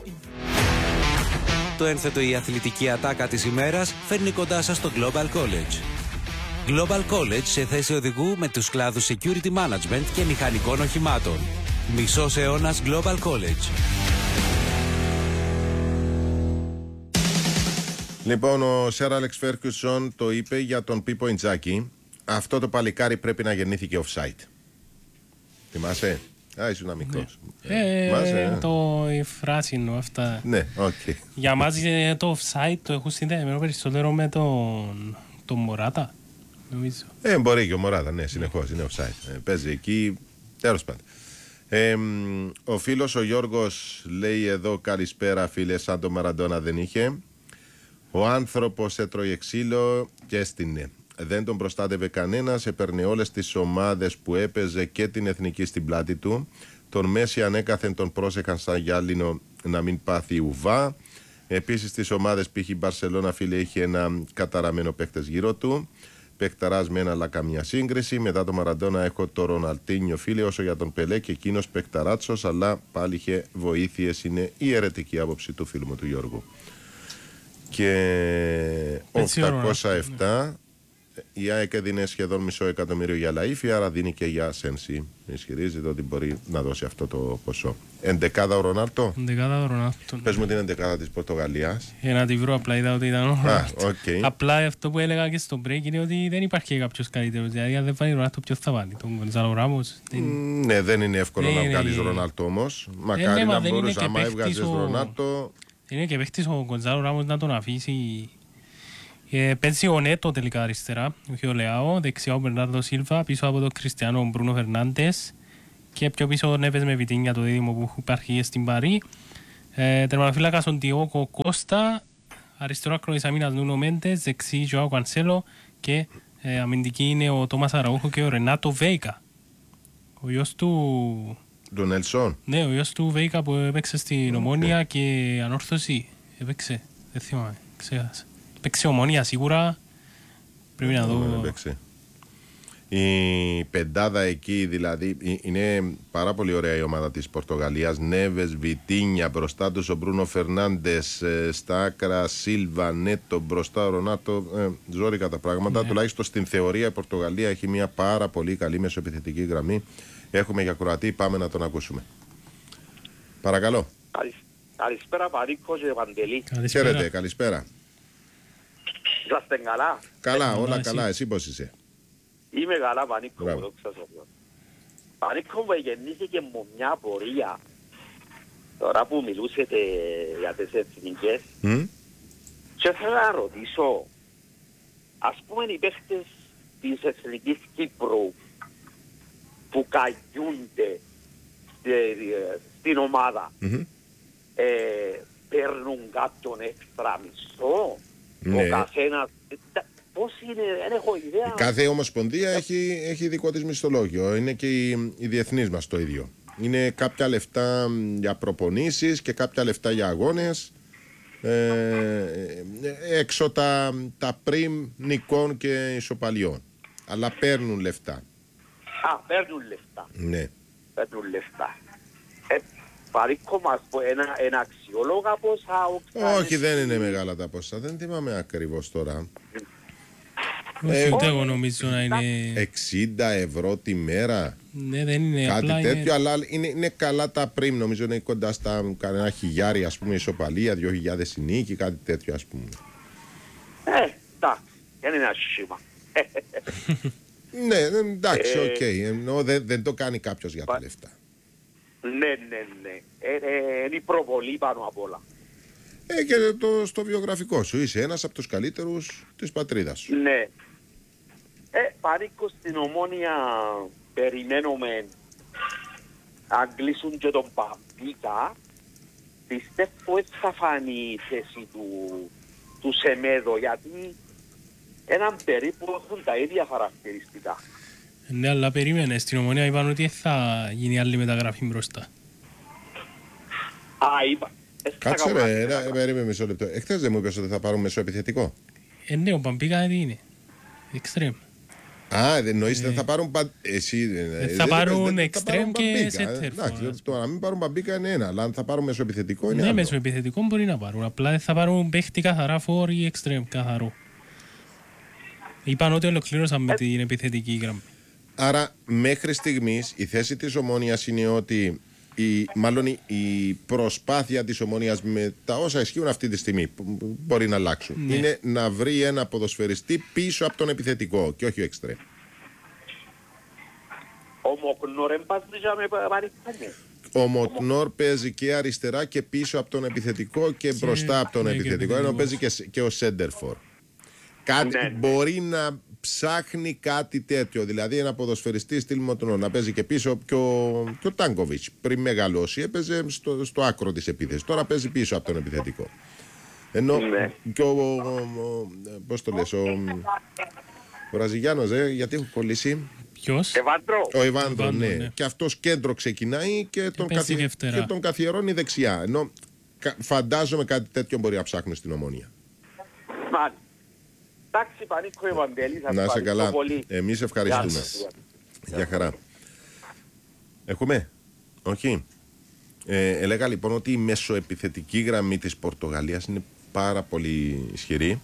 Το ένθετο η αθλητική ατάκα της ημέρας φέρνει κοντά σας το Global College. Global College σε θέση οδηγού με τους κλάδους Security Management και μηχανικών οχημάτων. Μισός αιώνας Global College. Λοιπόν, ο Σερ Άλεξ Φέρκιουσον το είπε για τον Πίπο Ιντζάκη. Αυτό το παλικάρι πρέπει να γεννήθηκε offside. Θυμάσαι? Ήσουν μικρός. Το φράση είναι αυτά. Ναι, οκ. Για μας το offside το έχω συνδεμένο περισσότερο με τον Μωράτα, νομίζω. Μπορεί και ο Μωράτα, ναι, συνεχώς είναι offside. Παίζει εκεί, τέλος πάντων. Ο φίλος ο Γιώργος λέει εδώ: καλησπέρα φίλε, σαν το Μαραντόνα δεν είχε. Ο άνθρωπος έτρωγε ξύλο και έστεινε. Δεν τον προστάτευε κανένας, έπαιρνε όλες τις ομάδες που έπαιζε και την εθνική στην πλάτη του. Τον Μέση ανέκαθεν τον πρόσεχαν σαν γυάλινο να μην πάθει ουβά. Επίσης στις ομάδες π.χ. η Μπαρσελόνα, φίλε, είχε ένα καταραμένο παίκτες γύρω του. Παικταράς με ένα, αλλά καμία σύγκριση. Μετά το Μαραντόνα έχω το Ροναλτίνιο, φίλε. Όσο για τον Πελέ και εκείνος παικταράτσος, αλλά πάλι είχε βοήθειες. Είναι η αιρετική άποψη του φίλου μου του Γιώργου. Και 807 η ΑΕΚ έδινε σχεδόν $500,000 για Λαΐφη, άρα δίνει και για Σένσι. Ισχυρίζεται ότι μπορεί να δώσει αυτό το ποσό. Εντεκάδα ο Ρονάλτο. Πες μου την εντεκάδα της Πορτογαλίας. Να τη βρω, απλά είδα ότι ήταν ο Ρονάλτο. Okay. Απλά αυτό που έλεγα και στο break είναι ότι δεν υπάρχει κάποιος καλύτερος. Δηλαδή αν δεν βάλει Ρονάλτο, ποιος θα βάλει? Τον Γκονζάλο Ράμος? Ναι, δεν είναι εύκολο να βγάλεις Ρονάλτο όμως. Μακάρι να μπορούσε, άμα έβγαζες Ρονάλτο. Είναι και παίχτης ο Γκονζάλο Ράμος να τον αφήσει. Παίζει ο Νέτο τελικά αριστερά, όχι ο Λεάο. Δεξιά ο Μπερνάρντο Σίλβα, πίσω από τον Κριστιανό ο Μπρούνο Φερνάντες. Και πιο πίσω ο Νέβες με Βιτίνια, το δίδυμο που υπάρχει στην Παρί. Τερματοφύλακας ο Ντιόκο Κώστα. Αριστερό άκρο της αμήνας Νούνο Μέντες. Δεξί Ζωάο Κανσέλο. Και αμυντική είναι ο Τόμας Αραούχο και ο Ρενάτο Βέικα. Ο γιος του... Του Νελσόν. Ναι, ο γιος του Βέικα που έπαιξε στην Ομόνια και Ανόρθωση. Έπαιξε, δεν θυμάμαι, ξέχασα. Παίξει Ομόνια σίγουρα. Πρέπει να δω. Η πεντάδα εκεί δηλαδή είναι πάρα πολύ ωραία η ομάδα της Πορτογαλίας. Νέβες, Βιτίνια, μπροστά τους ο Μπρούνο Φερνάντες, στα άκρα Σίλβα, Νέτο, μπροστά ο Ρονάτο. Ζόρικα τα πράγματα. Ναι. Τουλάχιστον στην θεωρία η Πορτογαλία έχει μια πάρα πολύ καλή μεσοεπιθετική γραμμή. Έχουμε για Κροατή, πάμε να τον ακούσουμε. Παρακαλώ. Καλησπέρα Παρίκο και Παντελή. Χαίρετε, καλησπέρα. Είσαστε καλά? Καλά, όλα καλά. Εσύ πώς είσαι? Είμαι καλά, Πανίκο μου, δόξα σ' Θεώ. Πανίκο μου, γεννήθηκε μου μια απορία τώρα που μιλούσετε για τις εθνικές και θέλω να ρωτήσω, ας πούμε οι παίχτες της εθνικής Κύπρου που καγιούνται στην ομάδα παίρνουν κάποιον έξτρα μισθό? Ναι. Ο καθένας, πώς είναι, δεν έχω ιδέα. Κάθε ομοσπονδία έχει δικό της μισθολόγιο. Είναι και οι διεθνείς μας το ίδιο. Είναι κάποια λεφτά για προπονήσεις και κάποια λεφτά για αγώνες. Έξω τα πριμ νικών και ισοπαλιών. Αλλά παίρνουν λεφτά. Παίρνουν λεφτά. Ναι. Παίρνουν λεφτά. Παρήκω μας ένα αξιόλογα πόσα. Όχι, δεν είναι μεγάλα τα πόσα. Δεν θυμάμαι ακριβώς τώρα. Ούτε εγώ νομίζω να είναι 60 ευρώ τη μέρα. Ναι, δεν είναι κάτι απλά τέτοιο, είναι... αλλά είναι καλά τα πριμ. Νομίζω είναι κοντά στα κανένα χιλιάρι, ας πούμε, ισοπαλία, 2.000 η νίκη, κάτι τέτοιο, ας πούμε. Εντάξει, δεν είναι ασχήμα. Ναι, εντάξει, οκ. Ενώ δεν το κάνει κάποιος για τα λεφτά. Ναι. Είναι η προβολή πάνω απ' όλα. Και στο βιογραφικό σου είσαι ένας από τους καλύτερους της πατρίδας σου. Ναι. Παρήκω στην Ομόνια, περιμένουμε να κλείσουν και τον Παπίκα. Πιστεύω έτσι θα φανεί η θέση του Σεμέδο, γιατί έναν περίπου έχουν τα ίδια χαρακτηριστικά. Ναι, αλλά περίμενε, στην Ομόνια είπαν ότι θα γίνει άλλη μεταγραφή μπροστά. Είπα. Κάτσε ρε, περίμενε μισό λεπτό. Εχθές δεν μου είπες ότι θα πάρουν μεσοεπιθετικό? Ναι, ο Παμπίκα τι είναι? Εξτρέμ. εννοείς δεν θα πάρουν θα πάρουν εξτρέμ και σέντερ. Εντάξει, το να μην πάρουν Μπαμπίκα είναι ένα, αλλά αν θα πάρουν μεσοεπιθετικό είναι άλλο. Ναι, μεσοεπιθετικό μπορεί να πάρουν. Απλά δεν θα πάρουν παίχτη καθαρά φορ ή εξτρέμ καθαρό. Είπαν ότι ολοκλήρωσαν με την επιθετική γραμμή. Άρα μέχρι στιγμής η θέση της Ομόνοιας είναι ότι η προσπάθεια της Ομόνοιας με τα όσα ισχύουν αυτή τη στιγμή που μπορεί να αλλάξουν είναι να βρει ένα ποδοσφαιριστή πίσω από τον επιθετικό και όχι ο εξτρέμ. Ο Μοτνόρ παίζει και αριστερά και πίσω από τον επιθετικό και μπροστά από τον επιθετικό, ενώ παίζει και ο Σέντερφορ. Μπορεί να ψάχνει κάτι τέτοιο, δηλαδή ένα ποδοσφαιριστή στυλ Μοτνόρ να παίζει και πίσω, και ο Τάνκοβιτς πριν μεγαλώσει έπαιζε στο άκρο της επίθεσης, τώρα παίζει πίσω από τον επιθετικό. Ενώ και πώς το λες, ο Βραζιλιάνος, γιατί έχω κολλήσει. Ποιος? Ο Εβάνδρο, ναι. Και αυτός κέντρο ξεκινάει και τον καθιερώνει δεξιά. Ενώ φαντάζομαι κάτι τέτοιο μπορεί να ψάχνει στην Ομόνια. Εντάξει, Πανίκο Ευαγγελή, να είσαι καλά. Εμείς ευχαριστούμε. Γεια χαρά. Έχουμε? Όχι. Έλεγα λοιπόν ότι η μεσοεπιθετική γραμμή της Πορτογαλίας είναι πάρα πολύ ισχυρή.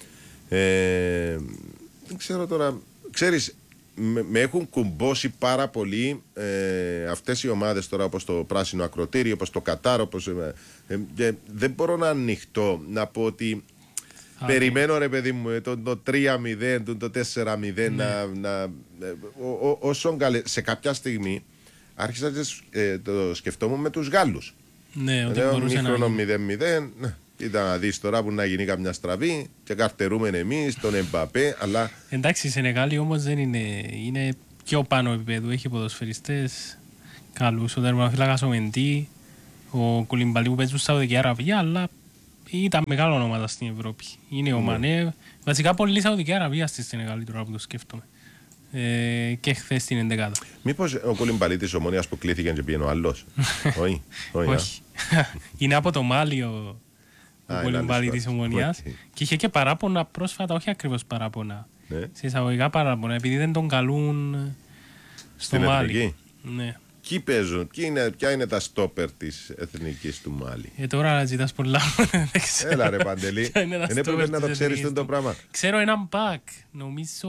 Δεν ξέρω τώρα. Ξέρεις, με έχουν κουμπώσει πάρα πολύ αυτές οι ομάδες τώρα, όπως το Πράσινο Ακροτήρι, όπως το Κατάρ, όπως, δεν μπορώ να ανοιχτώ να πω ότι περιμένω ρε παιδί μου το 3-0, το 4-0 όσο σε κάποια στιγμή άρχισα το σκεφτόμουν με τους Γάλλους. Ναι, ότι μπορούσε να γίνει 0-0, ήταν να δεις τώρα που να γίνει καμιά στραβή και καρτερούμε εμείς τον Εμπαπέ, αλλά... Εντάξει, η Σενεγάλη όμως δεν είναι πιο πάνω επίπεδο, έχει ποδοσφαιριστές καλούς, ο τερματοφύλακας ο Μεντί, ο Κουλιμπαλί που παίζει στη Σαουδική Αραβία, αλλά ήταν μεγάλο ονόματα στην Ευρώπη. Είναι ο Μανέ, βασικά πολλή Σαουδική Αραβία στη Σενεγάλη τώρα που το σκέφτομαι. Και χθες στην 11η. Μήπως ο Κουλιμπαλί της Ομόνοιας που κλήθηκε και πήγαινε ο άλλος? Όχι. Είναι από το Μάλι ο Κουλιμπαλί της Ομονίας και είχε και παράπονα πρόσφατα, όχι ακριβώς παράπονα, σε εισαγωγικά παράπονα, επειδή δεν τον καλούν στο Μάλι. Ποιοι παίζουν, ποια είναι τα στόπερ της εθνικής του Μάλι? Τώρα ζητάς πολλά. Έλα ρε Παντελή, δεν έπρεπε να το ξέρεις το πράγμα. Ξέρω έναν μπακ, νομίζω.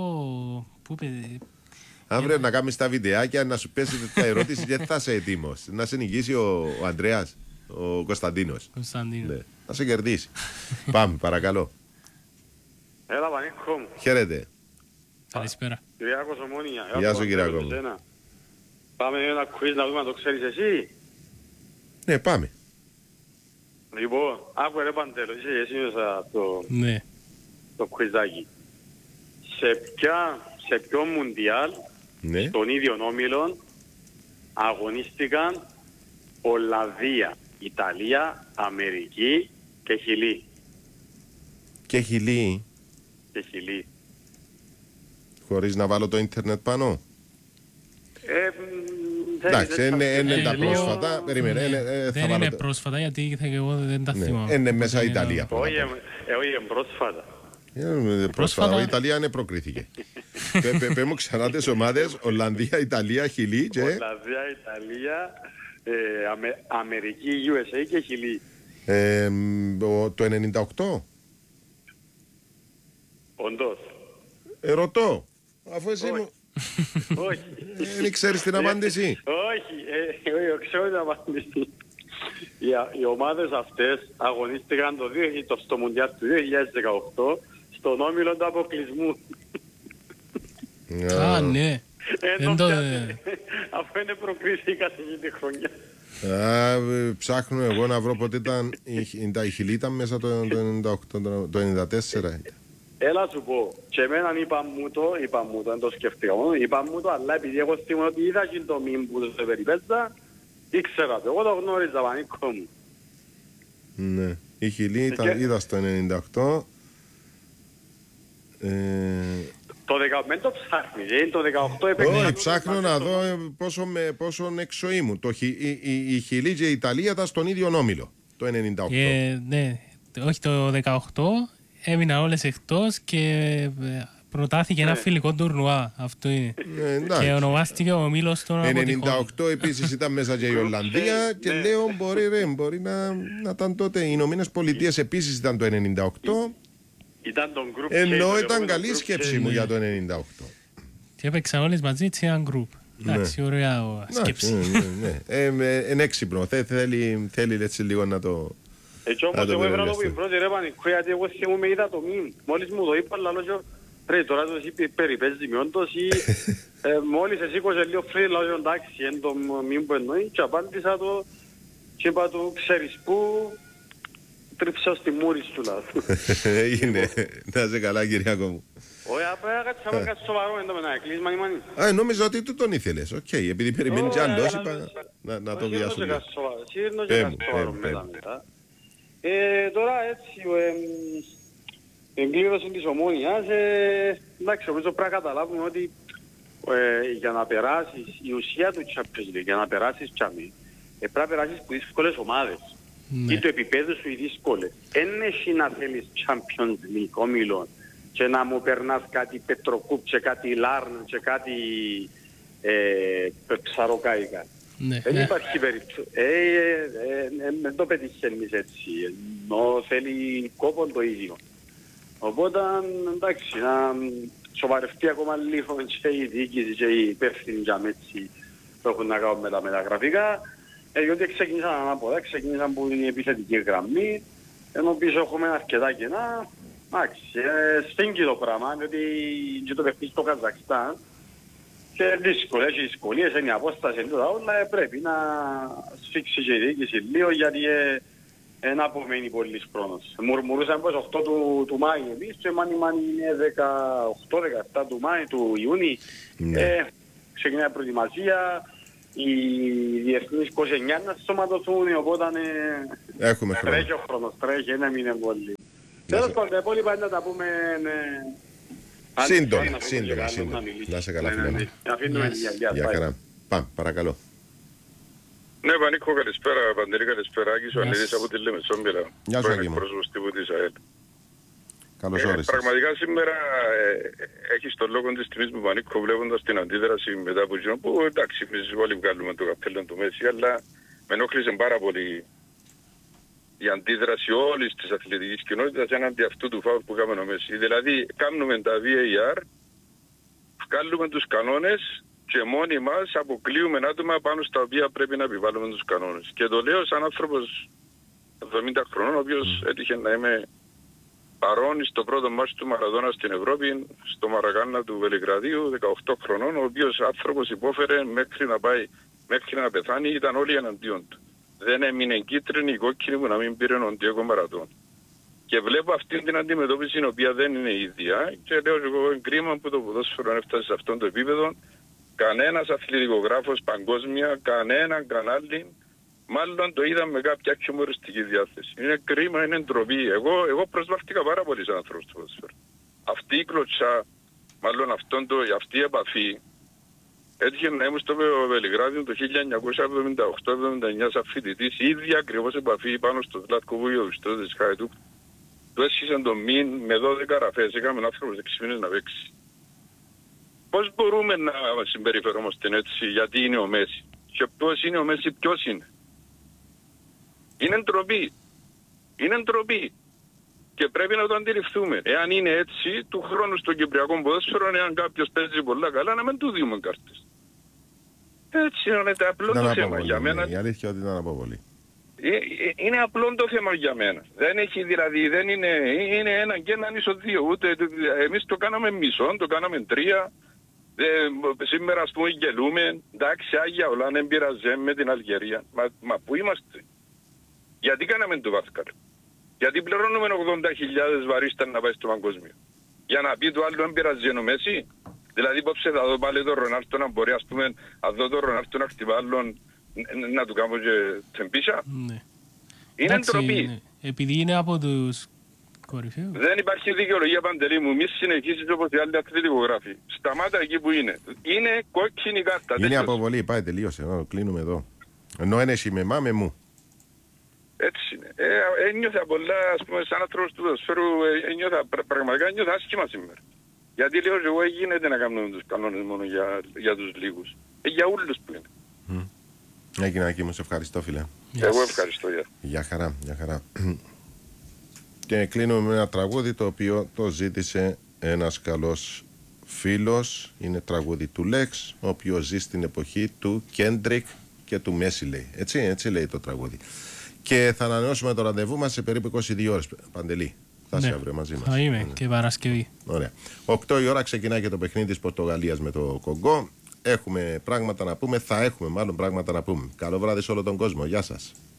Αν πρέπει να κάνεις τα βιντεάκια, να σου πέσει τέτοια ερώτηση, γιατί θα είσαι έτοιμος? Να σε νικήσει ο Ανδρέας, ο Κωνσταντίνος. Να σε κερδίσει. Πάμε, παρακαλώ. Έλα Πανίκο μου. Χαίρετε. Καλησπέρα. Κυριάκος Ομόνια. Γεια σου Κυριάκο μου. Πάμε ένα quiz να δούμε αν το ξέρεις εσύ. Ναι, πάμε. Λοιπόν, άκου ρε Παντέλο, είσαι εσύ μέσα το quizάκι. Σε ποιο μουντιάλ, στον ίδιο όμιλο, αγωνίστηκαν Ολλανδία, Ιταλία, Αμερική και Χιλή. Και Χιλή. Χωρίς να βάλω το ίντερνετ πάνω. Εντάξει, είναι τα πρόσφατα. Δεν είναι πρόσφατα γιατί εγώ δεν τα θυμάμαι. Είναι μέσα η Ιταλία. Όχι, πρόσφατα. Πρόσφατα, η Ιταλία είναι προκρίθηκε. Πες μου ξανά τις ομάδες, Ολλανδία, Ιταλία, Χιλή και... Ολλανδία, Ιταλία, Αμερική, USA και Χιλή. Το 98. Όντως. Ρωτώ, αφού εσύ μου... Όχι. Δεν ξέρεις την απάντηση? Όχι, ξέρω την απάντηση. Οι ομάδες αυτές αγωνίστηκαν στο Μουντιάλ του 2018 στον όμιλο του αποκλεισμού. Α, ναι. Αφού είναι προκρίθηκα σε τη χρονιά. Ψάχνω εγώ να βρω πότε η Χιλή ήταν μέσα το 94. Έλα σου πω, και εμέναν είπαν μου το, δεν το σκεφτήκαμε, είπαν μου το, αλλά επειδή εγώ θυμώ ότι είδα και το μήνυμα που το περιπέτσα, ήξερα το, εγώ το γνώριζα Πανίκο μου. Ναι, η Χιλή είδα στο 98. Το 15 το ψάχνει, το 18 επέκταση. Όχι, ψάχνω να δω πόσο έξω ήμουν. Η Χιλή και η Ιταλία ήταν στον ίδιο όμιλο, το 98. Ναι, όχι το 18. Έμειναν όλες εκτός και Προτάθηκε ένα φιλικό τουρνουά. Αυτό είναι. Και ονομάστηκε ο Μήλος των Ναρκωτικών. 98 επίσης ήταν μέσα και η Ολλανδία και λέω μπορεί να ήταν τότε. Οι Ηνωμένες Πολιτείες επίσης ήταν το 98. Ενώ ήταν καλή σκέψη μου για το 98. Και έπαιξαν όλες μαζί σε έναν γκρουπ. Εντάξει, ωραία σκέψη. Είναι έξυπνο. Θέλει έτσι λίγο να το... Έτσι όμως εγώ έβρα το που πρώτη ρε Πανικό, γιατί εγώ θυμούμαι είδα το μήνυμα. Μόλις μου το είπα, λαλό και ρε τώρα το είπε περιπέζει με όντως ή μόλις εσύ σήκωσε λίγο φρύ, λαλό εντάξει, είναι το μήνυμα που εννοεί και απάντησα το και είπα του ξέρεις πού τρίψα στη μούρη σου λαλό. Έγινε, να είσαι καλά Κυριάκο μου. Όχι, απέρα κάτι σοβαρό εντό με να κλείς μανι. Νόμιζα ότι του τον ήθελες, οκ, επειδή περιμένει κι άλλος είπα να το βιάσουμε. Σύρνω και κάτι σοβαρό μετά. Τώρα έτσι, εγκλήρωση της Ομόνοιας, εντάξει, νομίζω πρέπει να καταλάβουμε ότι για να περάσεις, η ουσία του Champions League, για να περάσεις τσάμι, πρέπει να περάσεις από δύσκολες ομάδες. Ή το επίπεδο σου οι δύσκολες. Εν έχει να θέλεις Champions League ομίλων και να μου περνάς κάτι Πετροκούπ και κάτι Λάρν και κάτι Ψαροκάικα. Δεν υπάρχει περίπτωση. Δεν το πετυχαίνεις έτσι. Ενώ θέλει κόπο το ίδιο. Οπότε εντάξει, να σοβαρευτεί ακόμα λίγο και η διοίκηση και οι υπεύθυνοι για μέτση που έχουν να κάνουν με τα μεταγραφικά. Διότι ξεκίνησαν ανάποδα, ξεκίνησαν από την επιθετική γραμμή, ενώ πίσω έχουμε αρκετά κενά. Εντάξει, στέγγει το πράγμα, διότι και το παιχνίδι στο Καζακστάν και δύσκολα, έχει δυσκολίες, είναι η απόσταση, όλα πρέπει να σφίξει και η διοίκηση λίγο, γιατί δεν απομένει πολύς χρόνος. Μουρμουρούσαμε πως 8 του Μάη εμείς και μάνι είναι 18-17 του Μάη, του Ιούνιου. Ξεκινάει η προετοιμασία, οι διεθνείς 29 να σωματωθούν, οπότε τρέχει ο χρόνος, τρέχει, δεν μείνει πολύ. Τέλος πάντων, τα υπόλοιπα είναι να τα πούμε... Σύντομα. Να σε καλά, φίλε. Γεια χαρά. Πάμε, παρακαλώ. Ναι, Πανίκο, καλησπέρα. Παντελή, καλησπέρα. Άκης ο Ανίδης από τη Λεμεσό μιλάω. Γεια σου, Άκη μου. Πρόσωπος τύπου της ΑΕΛ. Καλώς όρισες. Πραγματικά σήμερα έχεις τον λόγο της τιμής μου, Πανίκο, βλέποντας την αντίδραση μετά από εκείνο που εντάξει, εμείς όλοι βγάλουμε το καπέλο του Μέση, αλλά με ενόχλησε πάρα πολύ η αντίδραση όλης της αθλητικής κοινότητας έναντι αυτού του φάουλ που κάνουμε ο Μέση. Δηλαδή, κάνουμε τα VAR, βγάλουμε τους κανόνες και μόνοι μας αποκλείουμε άτομα πάνω στα οποία πρέπει να επιβάλλουμε τους κανόνες. Και το λέω σαν άνθρωπος 70 χρονών, ο οποίος έτυχε να είμαι παρόν στο πρώτο μάτς του Μαραδόνα στην Ευρώπη, στο Μαρακάνα του Βελιγραδίου, 18 χρονών, ο οποίος άνθρωπος υπόφερε μέχρι να πεθάνει, ήταν όλοι εναντίον του. Δεν έμεινε κίτρινη ή κόκκινη που να μην πήρε ο Ντιέγκο Μαραντόνα. Και βλέπω αυτή την αντιμετώπιση η οποία δεν είναι ίδια και λέω εγώ κρίμα που το ποδόσφαιρο έφτασε σε αυτόν το επίπεδο. Κανένας αθλητικογράφος παγκόσμια, κανένα κανάλι, μάλλον το είδα με κάποια χιουμοριστική διάθεση. Είναι κρίμα, είναι ντροπή. Εγώ προσβάχτηκα πάρα πολύ σαν άνθρωπος του ποδόσφαιρου. Αυτή η κλωτσά, μάλλον αυτή η επαφή, έτυχε να ήμουν στο Βελιγράδιο το 1978-79 σαν φοιτητής, η ίδια ακριβώς επαφή πάνω στο Ζλάτκο Βουγιοβιστό της Χάιτουκ. Του έσχισαν τον μήν με 12 ραφές, έκαμε ένα άνθρωπος 6 μήνες να παίξει. Πώς μπορούμε να συμπεριφερόμαστε έτσι, γιατί είναι ο Μέση. Και ποιος είναι ο Μέση, ποιος είναι. Είναι ντροπή. Είναι ντροπή. Και πρέπει να το αντιληφθούμε. Εάν είναι έτσι, του χρόνου στο κυπριακό ποδόσφαιρο, εάν κάποιος παίζει πολλά καλά, να μην του δούμε κάρτες. Έτσι είναι απλό το θέμα για μένα. Η αλήθεια ότι ήταν αποβολή. Είναι απλό το θέμα για μένα. Δεν έχει δηλαδή, δεν είναι ένα και έναν ίσο δύο. Ούτε, εμείς το κάναμε μισό, το κάναμε 3. Σήμερα ας πούμε γελούμε. Εντάξει, Άγια όλα, δεν πειραζέ με την Αλγερία. Μα πού είμαστε. Γιατί κάναμε το βάσκαλο. Γιατί πληρώνουμε 80.000 βαρίστα να πάει στο παγκόσμιο. Για να πει το άλλο δεν πειραζέ ο Μέση. Δηλαδή υπόψε θα δω πάλι τον Ρονάλτο να μπορεί ας πούμε να δω τον Ρονάλτο να χτυπά άλλον να του κάνω και τσεμπίσα. Ναι. Είναι ντροπή. Ναι. Επειδή είναι από τους κορυφαίους. Δεν υπάρχει δικαιολογία, Παντελή μου. Μη συνεχίσεις όπως οι άλλοι αθλητικογράφοι. Σταμάτα εκεί που είναι. Είναι κόκκινη κάρτα. Είναι αποβολή. Πάει, τελείωσε. Κλείνουμε εδώ. Ενώ είναι με με μου. Έτσι είναι. Ένιωθα πολλά, ας πούμε, σαν άνθρωπος του ποδοσφαίρου, πραγματικά ένιωθα άσχημα σήμερα. Γιατί λέω εγώ γίνεται να κάνουμε τους κανόνες μόνο για τους λίγους. Για όλους που είναι. Έγινε Άκη μου, σε ευχαριστώ φίλε. Εγώ ευχαριστώ. Για χαρά, για χαρά. Και κλείνουμε με ένα τραγούδι το οποίο το ζήτησε ένας καλός φίλος. Είναι τραγούδι του Lex, ο οποίος ζει στην εποχή του Kendrick και του Messi λέει. Έτσι λέει το τραγούδι. Και θα ανανεώσουμε το ραντεβού μας σε περίπου 22 ώρες. Παντελή, θα είσαι αύριο μαζί μας. Θα είμαι και Παρασκευή. Ωραία. 8 η ώρα ξεκινάει και το παιχνίδι της Πορτογαλίας με το Κονγκό. Έχουμε πράγματα να πούμε, θα έχουμε μάλλον πράγματα να πούμε. Καλό βράδυ σε όλο τον κόσμο. Γεια σας.